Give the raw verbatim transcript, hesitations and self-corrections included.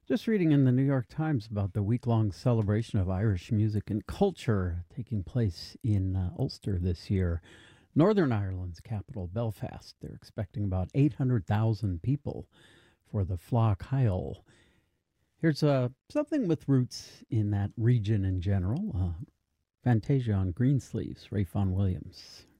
Just reading in the New York Times about the week long celebration of Irish music and culture taking place in uh, Ulster this year. Northern Ireland's capital, Belfast. They're expecting about eight hundred thousand people for the Fleadh Cheoil. Here's uh, something with roots in that region in general. Uh, Fantasia on Greensleeves, Ray Vaughan Williams.